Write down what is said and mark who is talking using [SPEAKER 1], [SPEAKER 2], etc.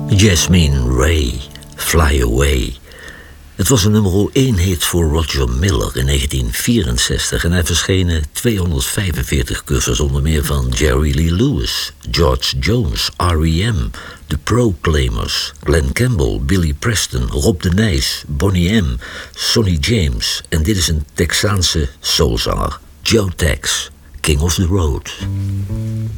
[SPEAKER 1] Jasmine Ray, Fly Away. Het was een nummer 1 hit voor Roger Miller in 1964... en hij verschenen 245 covers, onder meer van Jerry Lee Lewis, George Jones, R.E.M., The Proclaimers, Glenn Campbell, Billy Preston, Rob de Nijs, Boney M., Sonny James. En dit is een Texaanse soulzanger, Joe Tex, King of the Road.